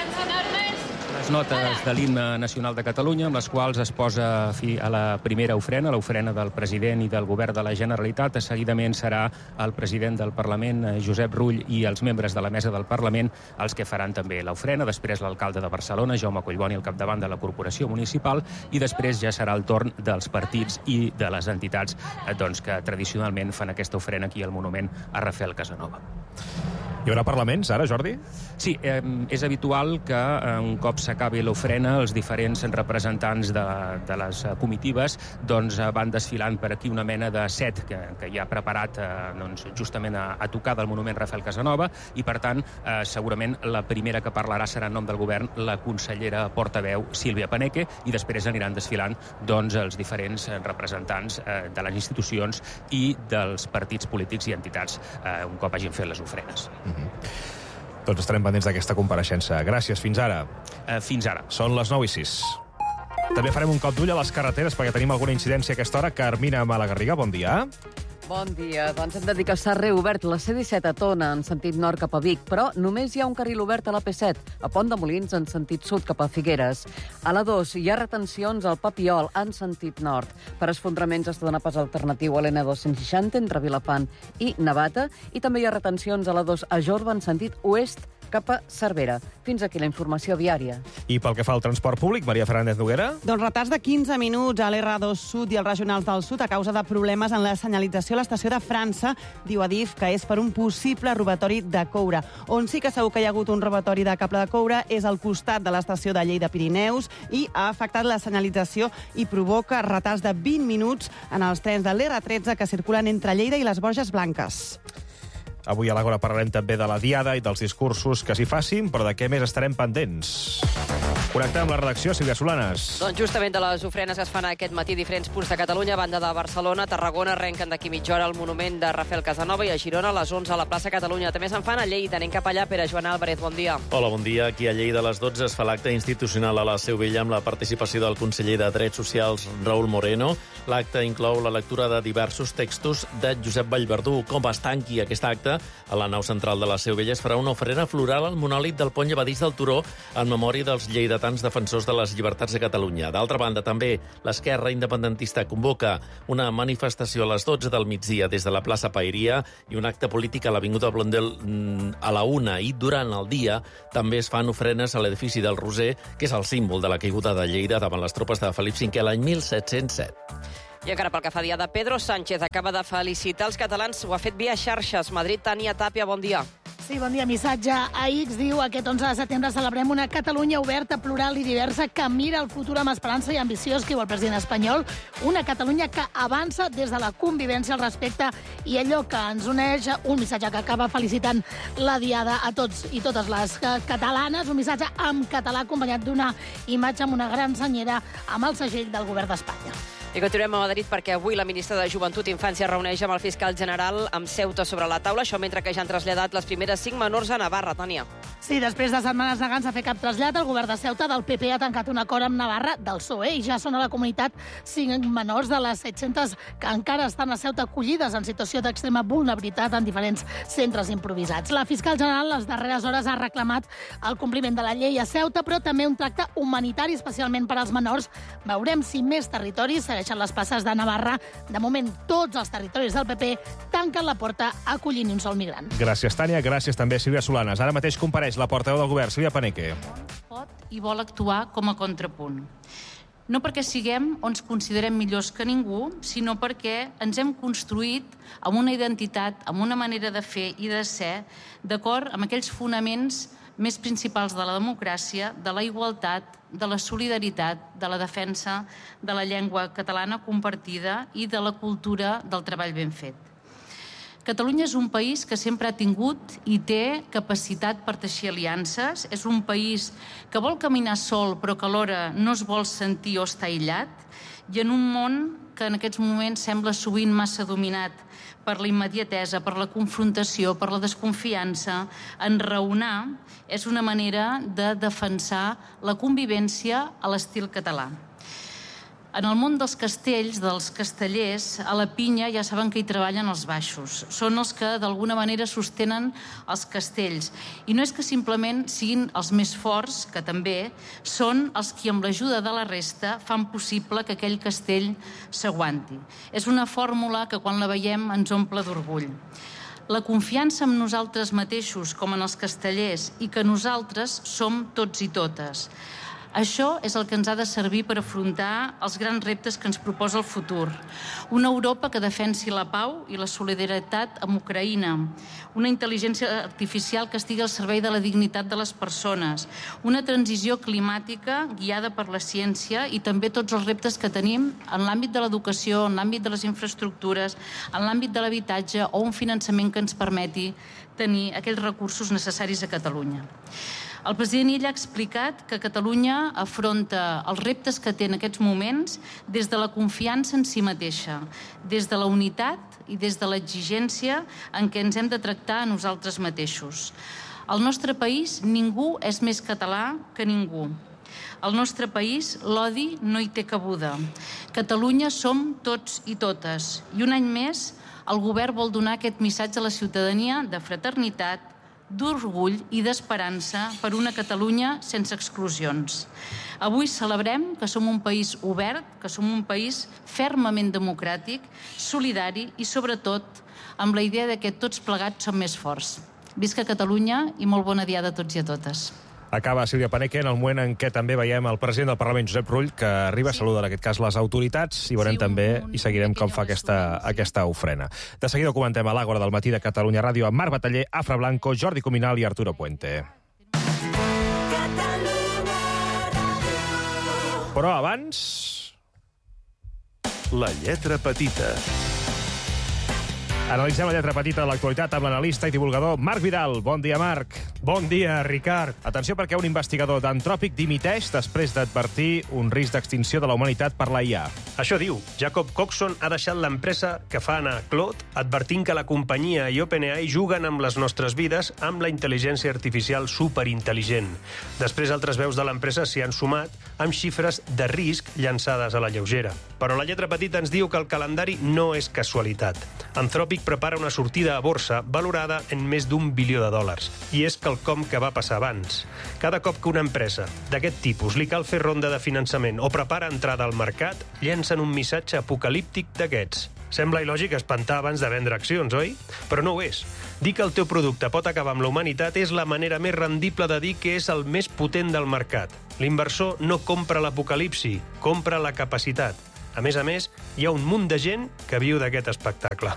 Les notes de l'himne nacional de Catalunya, amb les quals es posa fi a la primera ofrena, l'ofrena del president i del govern de la Generalitat. Seguidament serà el president del Parlament, Josep Rull, i els membres de la mesa del Parlament els que faran també l'ofrena. Després l'alcalde de Barcelona, Jaume Collboni, al capdavant de la corporació municipal, i després ja serà el torn dels partits i de les entitats que tradicionalment fan aquesta ofrena aquí al monument a Rafael Casanova. Hi haurà parlaments ara, Jordi? Sí, és habitual que un cop s'acabi l'ofrena els diferents representants de les comitives van desfilant per aquí una mena de set que hi ha preparat justament a tocar del monument Rafael Casanova, i per tant segurament la primera que parlarà serà en nom del govern la consellera portaveu Sílvia Paneque, i després aniran desfilant els diferents representants de les institucions i dels partits polítics i entitats un cop hagin fet les ofrenes. Doncs estarem pendents d'aquesta compareixença. Gràcies, fins ara. Fins ara. Són les 9:06. També farem un cop d'ull a les carreteres perquè tenim alguna incidència a aquesta hora. Carmina Malagarriga, bon dia. Bon dia. Doncs hem de dir que s'ha reobert la C-17 a Tona en sentit nord cap a Vic, però només hi ha un carril obert a la P-7, a Pont de Molins en sentit sud cap a Figueres. A la 2 hi ha retencions al Papiol en sentit nord. Per esfondraments es dona pas alternatiu a l'N260 entre Vilafant i Navata, i també hi ha retencions a la 2 a Jorba en sentit oest cap a Cervera. Fins aquí la informació viària. I pel que fa al transport públic, Maria Fernández Noguera? Doncs retards de 15 minuts a l'R2 Sud i als regionals del Sud a causa de problemes en la senyalització a l'estació de França. Diu Adif que és per un possible robatori de coure. On sí que segur que hi ha hagut un robatori de cable de coure és al costat de l'estació de Lleida Pirineus i ha afectat la senyalització i provoca retards de 20 minuts en els trens de l'R13 que circulen entre Lleida i les Borges Blanques. Avui a l'Agora parlarem també de la Diada i dels discursos que s'hi facin, però de què més estarem pendents? Connectem amb la redacció, Sílvia Solanes. Doncs justament de les ofrenes que es fan aquest matí a diferents punts de Catalunya, a banda de Barcelona, Tarragona, arrenquen d'aquí mitja hora el monument de Rafael Casanova, i a Girona a les 11 a la plaça Catalunya. També se'n fan a Lleida. Anem cap allà. Pere Joan Álvarez, bon dia. Hola, bon dia. Aquí a Lleida a les 12 es fa l'acte institucional a la Seu Vella amb la participació del conseller de Drets Socials, Raúl Moreno. L'acte inclou la lectura de diversos textos de Josep Vallverdú. Com es tanqui aquest acte, a la nau central de la Seu Vella es farà una ofrena floral al monòlit del pont llevadís del Turó en memòria dels lleidatans defensors de les llibertats de Catalunya. D'altra banda, també l'esquerra independentista convoca una manifestació a les 12 del migdia des de la plaça Paeria i un acte polític a l'Avinguda Blondel a la 1, i durant el dia també es fan ofrenes a l'edifici del Roser, que és el símbol de la caiguda de Lleida davant les tropes de Felip V l'any 1707. I encara pel que fa dia de Pedro Sánchez, acaba de felicitar els catalans, ho ha fet via xarxes. Madrid, Tània Tàpia, bon dia. Sí, bon dia. Missatge a X diu: aquest 11 de setembre celebrem una Catalunya oberta, plural i diversa que mira el futur amb esperança i ambició, escriu el president espanyol. Una Catalunya que avança des de la convivència, el respecte i allò que ens uneix. Un missatge que acaba felicitant la Diada a tots i totes les catalanes. Un missatge en català acompanyat d'una imatge amb una gran senyera amb el segell del govern d'Espanya. I continuem a Madrid perquè avui la ministra de Joventut i Infància reuneix amb el fiscal general amb Ceuta sobre la taula, això mentre que ja han traslladat les primeres 5 menors a Navarra, Tània. Sí, després de setmanes negant a fer cap trasllat, el govern de Ceuta del PP ha tancat un acord amb Navarra del PSOE i ja són a la comunitat 5 menors de les 700 que encara estan a Ceuta acollides en situació d'extrema vulnerabilitat en diferents centres improvisats. La fiscal general les darreres hores ha reclamat el compliment de la llei a Ceuta, però també un tracte humanitari, especialment per als menors. Veurem si més territoris segueixen les passes de Navarra. De moment, tots els territoris del PP tanquen la porta acollint un sol migrant. Gràcies, Tània. Gràcies també, Sílvia Solanes. Ara mateix compareix la portaveu del govern, Sílvia Paneque. Pot i vol actuar com a contrapunt. No perquè siguem o ens considerem millors que ningú, sinó perquè ens hem construït amb una identitat, amb una manera de fer i de ser, d'acord amb aquells fonaments més principals de la democràcia, de la igualtat, de la solidaritat, de la defensa de la llengua catalana compartida i de la cultura del treball ben fet. Catalunya és un país que sempre ha tingut i té capacitat per teixir aliances. És un país que vol caminar sol però que alhora no es vol sentir o estar aïllat. I en un món que en aquests moments sembla sovint massa dominat per la immediatesa, per la confrontació, per la desconfiança, enraonar és una manera de defensar la convivència a l'estil català. En el món dels castells, dels castellers, a la pinya ja saben que hi treballen els baixos. Són els que d'alguna manera sostenen els castells. I no és que simplement siguin els més forts, que també, són els qui amb l'ajuda de la resta fan possible que aquell castell s'aguanti. És una fórmula que quan la veiem ens omple d'orgull. La confiança en nosaltres mateixos com en els castellers i que nosaltres som tots i totes. Això és el que ens ha de servir per afrontar els grans reptes que ens proposa el futur. Una Europa que defensi la pau i la solidaritat amb Ucraïna. Una intel·ligència artificial que estigui al servei de la dignitat de les persones. Una transició climàtica guiada per la ciència i també tots els reptes que tenim en l'àmbit de l'educació, en l'àmbit de les infraestructures, en l'àmbit de l'habitatge o un finançament que ens permeti tenir aquells recursos necessaris a Catalunya. El president Illa ha explicat que Catalunya afronta els reptes que té en aquests moments des de la confiança en si mateixa, des de la unitat i des de l'exigència en què ens hem de tractar a nosaltres mateixos. Al nostre país ningú és més català que ningú. Al nostre país l'odi no hi té cabuda. Catalunya som tots i totes. I un any més el govern vol donar aquest missatge a la ciutadania de fraternitat, d'orgull i d'esperança per una Catalunya sense exclusions. Avui celebrem que som un país obert, que som un país fermament democràtic, solidari i, sobretot, amb la idea de que tots plegats som més forts. Visca Catalunya i molt bona diada a tots i a totes. Acaba Sílvia Paneque en el moment en què també veiem el president del Parlament, Josep Rull, que arriba a saludar en aquest cas les autoritats i veurem també i seguirem com fa aquesta ofrena. De seguida ho comentem a l'Àgora del matí de Catalunya Ràdio amb Marc Bataller, Afra Blanco, Jordi Cuminal i Arturo Puente. Però abans... La lletra petita. Analitzem la lletra petita de l'actualitat amb l'analista i divulgador Marc Vidal. Bon dia, Marc. Bon dia, Ricard. Atenció perquè un investigador d'Antròpic dimiteix després d'advertir un risc d'extinció de la humanitat per la IA. Això diu, Jacob Coxon ha deixat l'empresa que fa anar Claude, advertint que la companyia i OpenAI juguen amb les nostres vides amb la intel·ligència artificial superintel·ligent. Després, altres veus de l'empresa s'hi han sumat amb xifres de risc llançades a la lleugera. Però la lletra petita ens diu que el calendari no és casualitat. Anthropic prepara una sortida a borsa valorada en més d'1 bilió de dòlars. I és quelcom que va passar abans. Cada cop que una empresa d'aquest tipus li cal fer ronda de finançament o prepara entrada al mercat, llencen un missatge apocalíptic d'aquests. Sembla il·lògic espantar abans de vendre accions, oi? Però no ho és. Dir que el teu producte pot acabar amb la humanitat és la manera més rendible de dir que és el més potent del mercat. L'inversor no compra l'apocalipsi, compra la capacitat. A més, hi ha un munt de gent que viu d'aquest espectacle.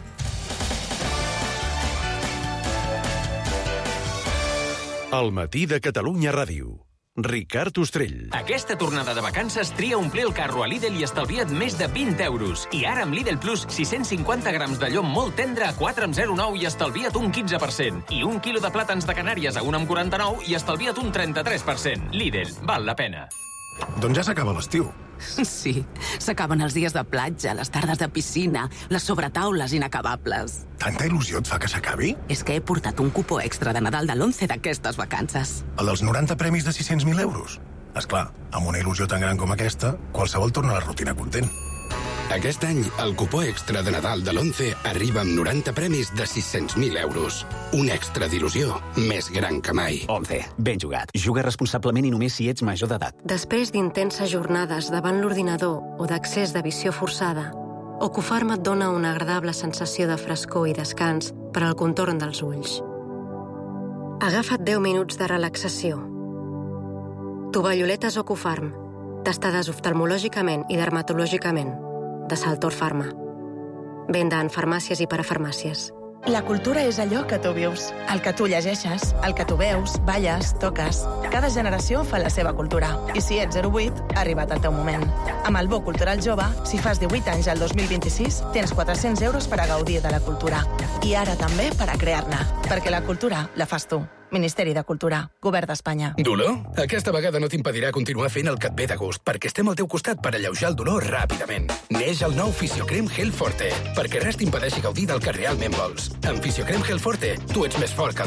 El matí de Catalunya Ràdio. Ricard Ostrell. Aquesta tornada de vacances tria omplir el carro a Lidl i estalvia't més de 20 euros. I ara amb Lidl Plus, 650 grams de llom molt tendre a 4,09 i estalvia't un 15%. I 1 quilo de plàtans de Canàries a 1,49 i estalvia't un 33%. Lidl, val la pena. Doncs ja s'acaba l'estiu. Sí, s'acaben els dies de platja, les tardes de piscina, les sobretaules inacabables. Tanta il·lusió et fa que s'acabi? És que he portat un cupó extra de Nadal de l'11 d'aquestes vacances. El dels 90 premis de 600.000 euros? Esclar, amb una il·lusió tan gran com aquesta, qualsevol torna a la rutina content. Aquest any, el cupó extra de Nadal de l'11 arriba amb 90 premis de 600.000 euros. Un extra d'il·lusió més gran que mai. 11. Ben jugat. Juga responsablement i només si ets major d'edat. Després d'intenses jornades davant l'ordinador o d'accés de visió forçada, Ocufarma et dona una agradable sensació de frescor i descans per al contorn dels ulls. Agafa't 10 minuts de relaxació. Tovalloletes Ocufarm, testades oftalmològicament i dermatològicament, de Saltor Pharma. Venda en farmàcies i parafarmàcies. La cultura és allò que tu vius, el que tu llegeixes, el que tu veus, balles, toques. Cada generació fa la seva cultura. I si ets 08, ha arribat el teu moment. Amb el Bo Cultural Jove, si fas 18 anys al 2026, tens 400 euros per a gaudir de la cultura. I ara també per a crear-ne. Perquè la cultura la fas tu. Ministeri de Cultura, Govern d'Espanya. Dolor? Aquesta vegada no t'impedirà continuar fent el que et ve de gust, perquè estem al teu costat per alleujar el dolor ràpidament. Neix el nou Fisiocrem Gel Forte, perquè res t'impedeixi gaudir del que realment vols. Amb Fisiocrem Gel Forte, tu ets més fort que el dolor.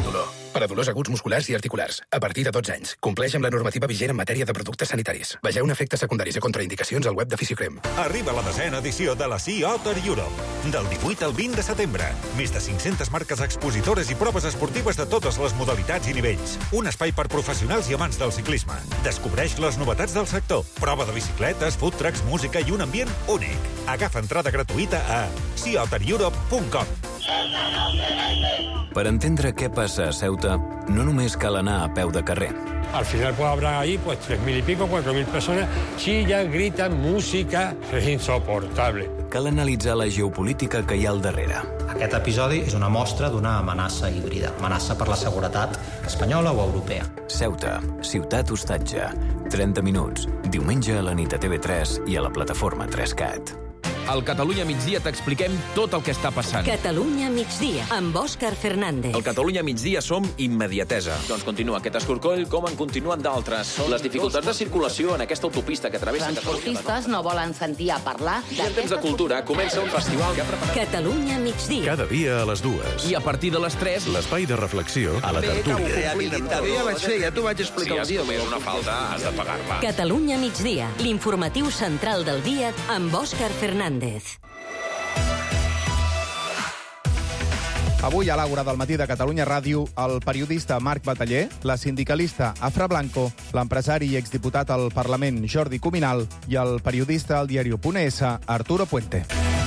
per a dolors aguts musculars i articulars, a partir de 12 anys. Compleix amb la normativa vigent en matèria de productes sanitaris. Vegeu efectes secundaris i contraindicacions al web de Fisiocrem. Arriba la 10ª edició de la Sea Otter Europe. Del 18 al 20 de setembre. Més de 500 marques expositores i proves esportives de totes les modalitats i nivells. Un espai per professionals i amants del ciclisme. Descobreix les novetats del sector. Prova de bicicletes, food trucks, música i un ambient únic. Agafa entrada gratuïta a seaottereurope.com. Per entendre què passa a Ceuta, no només cal anar a peu de carrer. Al final habrá ahí 3.000 y pico, 4.000 personas, chillan, gritan, música, es insoportable. Cal analitzar la geopolítica que hi ha al darrere. Aquest episodi és una mostra d'una amenaça híbrida, amenaça per la seguretat espanyola o europea. Ceuta, ciutat hostatge. 30 minuts, diumenge a la nit a TV3 i a la plataforma 3CAT. Al Catalunya Migdia t'expliquem tot el que està passant. Catalunya Migdia, amb Òscar Fernández. Al Catalunya Migdia som immediatesa. Doncs continua aquest escorcoll com en continuen d'altres. Les dificultats de circulació en aquesta autopista que travessa... Transportistes no volen sentir a parlar... I en temps de cultura comença un festival que ha preparat... Catalunya Migdia. Cada dia a les 2. I a partir de les 3... L'espai de reflexió a la tertúlia. Ja vaig fer, ja t'ho vaig explicar. Si has comès una falta, has de pagar-la. Catalunya Migdia, l'informatiu central del dia amb Òscar Fernández. Avui a l'Àgora del matí de Catalunya Ràdio, el periodista Marc Bataller, la sindicalista Afra Blanco, l'empresari i exdiputat al Parlament Jordi Cuminal i el periodista al diari.es Arturo Puente.